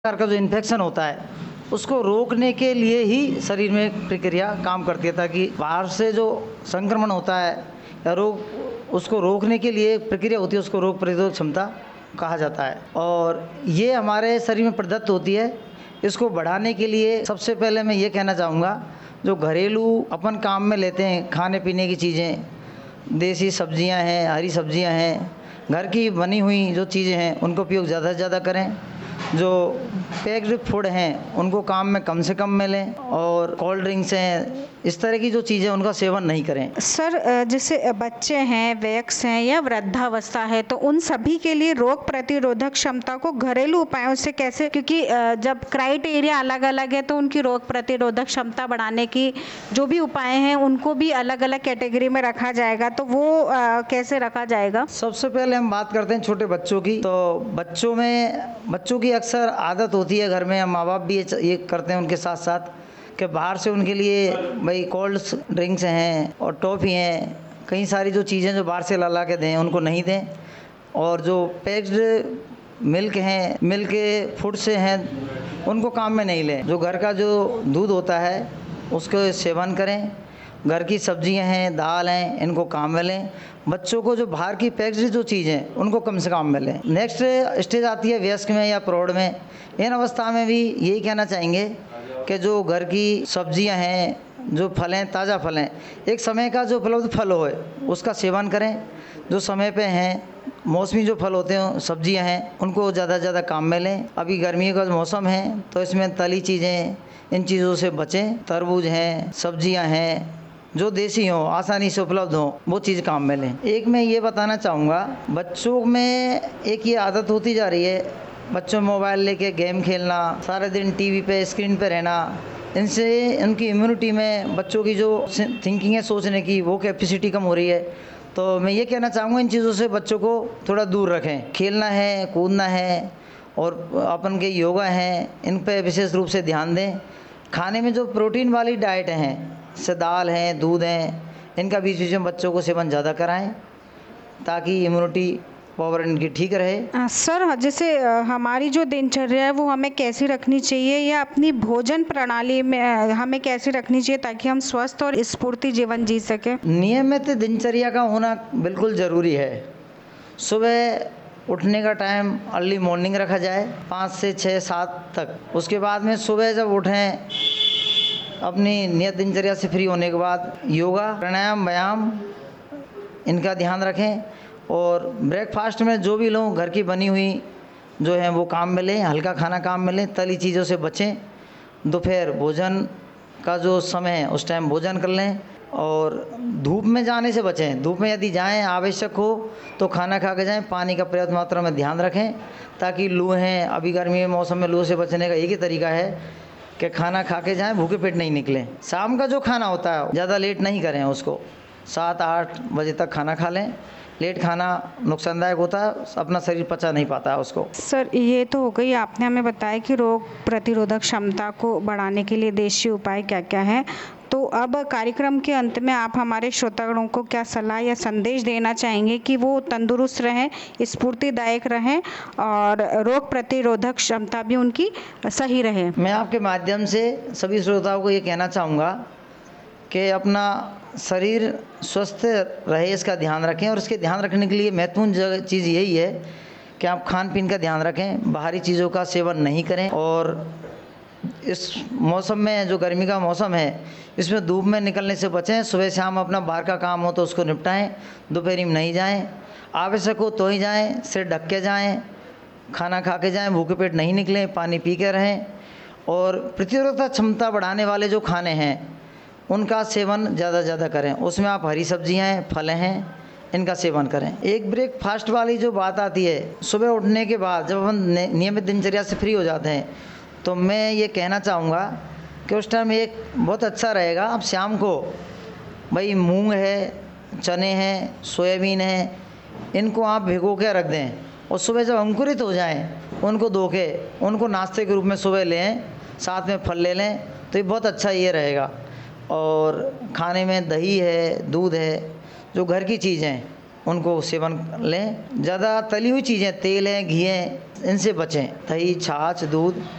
प्रकार का जो इन्फेक्शन होता है उसको रोकने के लिए ही शरीर में एक प्रक्रिया काम करती है, ताकि बाहर से जो संक्रमण होता है या रोग उसको रोकने के लिए एक प्रक्रिया होती है, उसको रोग प्रतिरोधक क्षमता कहा जाता है। और ये हमारे शरीर में प्रदत्त होती है। इसको बढ़ाने के लिए सबसे पहले मैं ये कहना चाहूँगा, जो घरेलू अपन काम में लेते हैं खाने पीने की चीज़ें, देसी सब्जियां हैं, हरी सब्जियां हैं, घर की बनी हुई जो चीज़ें हैं उनको उपयोग ज़्यादा से ज़्यादा करें। जो पैक्ड फूड हैं उनको काम में कम से कम में लें, और कोल्ड ड्रिंक्स हैं, इस तरह की जो चीज़ें उनका सेवन नहीं करें। सर, जैसे बच्चे हैं, वयस्क हैं या वृद्धावस्था है, तो उन सभी के लिए रोग प्रतिरोधक क्षमता को घरेलू उपायों से कैसे, क्योंकि जब क्राइटेरिया अलग अलग है तो उनकी रोग प्रतिरोधक क्षमता बढ़ाने की जो भी उपाय हैं उनको भी अलग अलग कैटेगरी में रखा जाएगा, तो वो कैसे रखा जाएगा? सबसे पहले हम बात करते हैं छोटे बच्चों की। तो बच्चों की अक्सर आदत होती है, घर में माँ बाप भी ये करते हैं उनके साथ साथ, कि बाहर से उनके लिए भाई कोल्ड ड्रिंक्स हैं और टॉफ़ी हैं, कई सारी जो चीज़ें जो बाहर से ला के दें उनको नहीं दें। और जो पैक्ड मिल्क हैं, मिल्क फूड से हैं, उनको काम में नहीं लें। जो घर का जो दूध होता है उसको सेवन करें। घर की सब्जियां हैं, दाल हैं, इनको काम में लें। बच्चों को जो बाहर की पैक्ड जो चीज़ें उनको कम से कम में लें। नेक्स्ट स्टेज आती है वयस्क में या प्रौढ़ में। इन अवस्था में भी यही कहना चाहेंगे कि जो घर की सब्जियां हैं, जो फल हैं, ताज़ा फल हैं, एक समय का जो उपलब्ध फल हो उसका सेवन करें। जो समय पे हैं, मौसमी जो फल होते हैं, सब्जियां हैं, उनको ज़्यादा से ज़्यादा काम में लें। अभी गर्मियों का मौसम है तो इसमें तली चीज़ें, इन चीज़ों से बचें। तरबूज हैं, सब्जियां हैं, जो देसी हो, आसानी से उपलब्ध हो, वो चीज़ काम में लें। एक मैं ये बताना चाहूँगा, बच्चों में एक ये आदत होती जा रही है, बच्चों मोबाइल लेके गेम खेलना, सारे दिन टीवी पे स्क्रीन पे रहना, इनसे उनकी इम्यूनिटी में, बच्चों की जो थिंकिंग है सोचने की, वो कैपेसिटी कम हो रही है। तो मैं ये कहना चाहूँगा, इन चीज़ों से बच्चों को थोड़ा दूर रखें। खेलना है, कूदना है, और अपन के योगा हैं, इन पे विशेष रूप से ध्यान दें। खाने में जो प्रोटीन वाली डाइट हैं, जैसे दाल हैं, दूध हैं, इनका बीच बीच में बच्चों को सेवन ज़्यादा कराएं, ताकि इम्यूनिटी पावर इनकी ठीक रहे। सर, जैसे हमारी जो दिनचर्या है वो हमें कैसी रखनी चाहिए, या अपनी भोजन प्रणाली में हमें कैसी रखनी चाहिए ताकि हम स्वस्थ और स्फूर्ति जीवन जी सकें? नियमित दिनचर्या का होना बिल्कुल ज़रूरी है। सुबह उठने का टाइम अर्ली मॉर्निंग रखा जाए, 5 से 6 7 तक। उसके बाद में सुबह जब उठें, अपनी नियत दिनचर्या से फ्री होने के बाद योगा, प्राणायाम, व्यायाम, इनका ध्यान रखें। और ब्रेकफास्ट में जो भी लोग घर की बनी हुई जो है वो काम में लें, हल्का खाना काम में लें, तली चीज़ों से बचें। दोपहर भोजन का जो समय है उस टाइम भोजन कर लें, और धूप में जाने से बचें। धूप में यदि जाएं, आवश्यक हो तो खाना खा के जाएं। पानी का पर्याप्त मात्रा में ध्यान रखें, ताकि लू हैं, अभी गर्मी के मौसम में लू से बचने का एक ही तरीका है कि खाना खा के जाएं, भूखे पेट नहीं निकलें। शाम का जो खाना होता है ज़्यादा लेट नहीं करें उसको, 7-8 बजे तक खाना खा लें। लेट खाना नुकसानदायक होता है, अपना शरीर पचा नहीं पाता है उसको। सर, ये तो हो गई, आपने हमें बताया कि रोग प्रतिरोधक क्षमता को बढ़ाने के लिए देशी उपाय क्या क्या हैं। तो अब कार्यक्रम के अंत में आप हमारे श्रोतागणों को क्या सलाह या संदेश देना चाहेंगे कि वो तंदुरुस्त रहें, स्फूर्तिदायक रहें और रोग प्रतिरोधक क्षमता भी उनकी सही रहे? मैं आपके माध्यम से सभी श्रोताओं को ये कहना चाहूँगा कि अपना शरीर स्वस्थ रहे, इसका ध्यान रखें। और इसके ध्यान रखने के लिए महत्वपूर्ण चीज़ यही है कि आप खान पीन का ध्यान रखें, बाहरी चीज़ों का सेवन नहीं करें। और इस मौसम में, जो गर्मी का मौसम है, इसमें धूप में निकलने से बचें। सुबह शाम अपना बाहर का काम हो तो उसको निपटाएं, दोपहरी में नहीं जाएं। आवश्यक हो तो ही जाएं, सिर ढक के जाएं, खाना खा के जाएं, भूखे पेट नहीं निकलें, पानी पी के रहें। और प्रतिरोधक क्षमता बढ़ाने वाले जो खाने हैं उनका सेवन ज़्यादा से ज़्यादा करें। उसमें आप हरी सब्जियां हैं, फल हैं, इनका सेवन करें। एक ब्रेकफास्ट वाली जो बात आती है, सुबह उठने के बाद जब हम नियमित दिनचर्या से फ्री हो जाते हैं, तो मैं ये कहना चाहूँगा कि उस टाइम एक बहुत अच्छा रहेगा, आप शाम को भाई मूंग है, चने हैं, सोयाबीन है, इनको आप भिगो के रख दें, और सुबह जब अंकुरित हो जाएं उनको धो के उनको नाश्ते के रूप में सुबह लें, साथ में फल ले लें, तो ये बहुत अच्छा ये रहेगा। और खाने में दही है, दूध है, जो घर की चीज़ें उनको सेवन लें। ज़्यादा तली हुई चीज़ें, तेल है, घी है, इनसे बचें। दही, छाछ, दूध